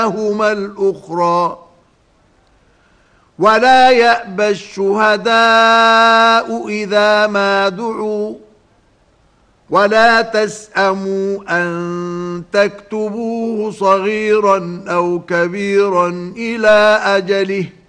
هما الأخرى. ولا يأبى الشهداء إذا ما دعوا ولا تسأموا أن تكتبوه صغيرا أو كبيرا إلى أجله